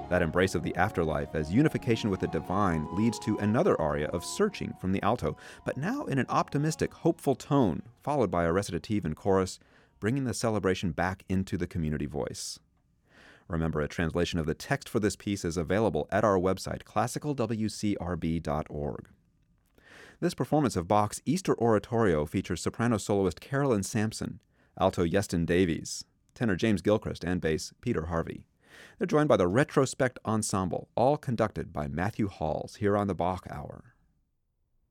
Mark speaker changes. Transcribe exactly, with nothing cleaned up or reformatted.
Speaker 1: That embrace of the afterlife as unification with the divine leads to another aria of searching from the alto, but now in an optimistic, hopeful tone, followed by a recitative and chorus, bringing the celebration back into the community voice. Remember, a translation of the text for this piece is available at our website, classical w c r b dot org. This performance of Bach's Easter Oratorio features soprano soloist Carolyn Sampson, alto Yeston Davies, tenor James Gilchrist, and bass Peter Harvey. They're joined by the Retrospect Ensemble, all conducted by Matthew Halls here on the Bach Hour.